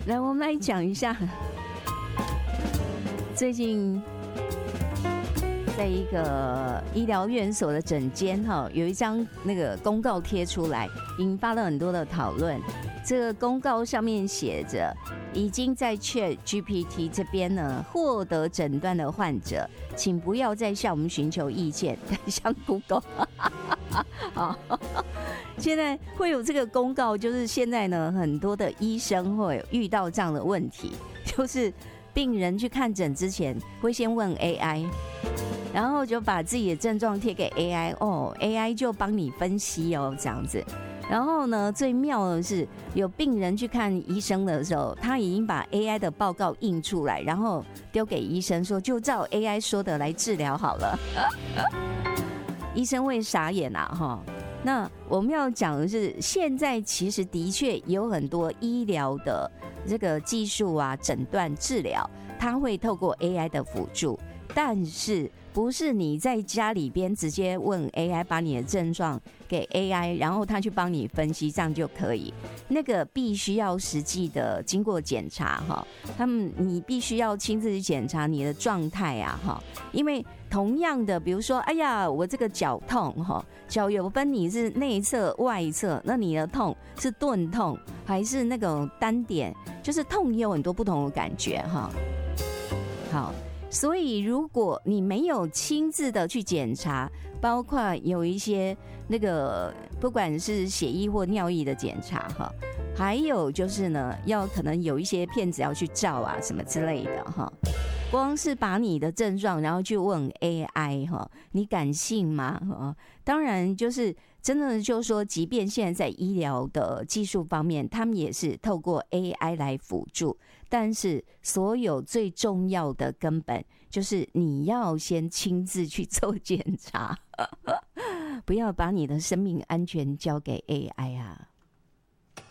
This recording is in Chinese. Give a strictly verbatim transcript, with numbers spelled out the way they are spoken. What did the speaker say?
来，我们来讲一下，最近在一个医疗院所的诊间哈，有一张那个公告贴出来，引发了很多的讨论。这个公告上面写着，已经在 Chat G P T 这边呢获得诊断的患者，请不要再向我们寻求意见，改向 Google 好。现在会有这个公告，就是现在呢，很多的医生会遇到这样的问题，就是病人去看诊之前会先问 A I， 然后就把自己的症状贴给 A I， 哦 ，A I 就帮你分析哦，这样子。然后呢，最妙的是，有病人去看医生的时候，他已经把 A I 的报告印出来，然后丢给医生说，就照 A I 说的来治疗好了。医生会傻眼啊，哈。那我们要讲的是，现在其实的确有很多医疗的这个技术啊、诊断、治疗，它会透过 A I 的辅助，但是不是你在家里边直接问 A I， 把你的症状给 A I， 然后他去帮你分析，这样就可以。那个必须要实际的经过检查哈，他们你必须要亲自去检查你的状态啊哈，因为同样的，比如说，哎呀，我这个脚痛哈，脚有分你是内侧、外侧，那你的痛是钝痛还是那种单点，就是痛也有很多不同的感觉哈。好。所以，如果你没有亲自的去检查，包括有一些那个不管是血液或尿液的检查哈，还有就是呢，要可能有一些片子要去照啊什么之类的哈。光是把你的症状然后去问 A I 哈，你敢信吗？当然就是真的就是说，即便现在在医疗的技术方面，他们也是透过 A I 来辅助，但是所有最重要的根本就是你要先亲自去做检查，不要把你的生命安全交给 A I 啊。